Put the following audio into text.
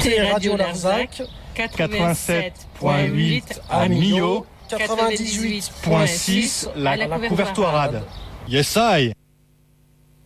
Écoutez Radio Larzac, 87.8 à Millau, 98.6 la couverture rade. Yes, I.